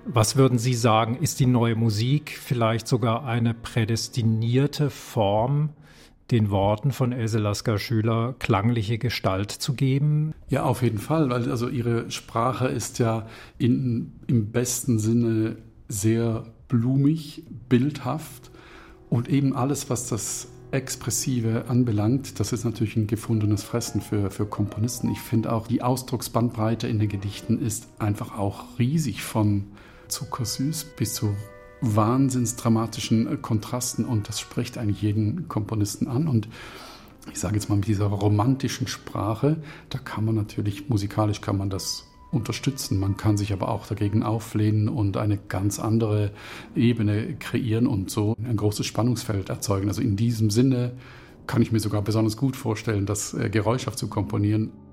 Was würden Sie sagen, ist die neue Musik vielleicht sogar eine prädestinierte Form, den Worten von Else Lasker-Schüler klangliche Gestalt zu geben? Ja, auf jeden Fall, weil also ihre Sprache ist ja im besten Sinne sehr blumig, bildhaft und eben alles, was das Expressive anbelangt, das ist natürlich ein gefundenes Fressen für Komponisten. Ich finde auch, die Ausdrucksbandbreite in den Gedichten ist einfach auch riesig, von zuckersüß bis zu wahnsinnsdramatischen Kontrasten, und das spricht eigentlich jeden Komponisten an. Und ich sage jetzt mal, mit dieser romantischen Sprache, da kann man natürlich, musikalisch kann man das unterstützen. Man kann sich aber auch dagegen auflehnen und eine ganz andere Ebene kreieren und so ein großes Spannungsfeld erzeugen. Also in diesem Sinne kann ich mir sogar besonders gut vorstellen, das geräuschhaft zu komponieren.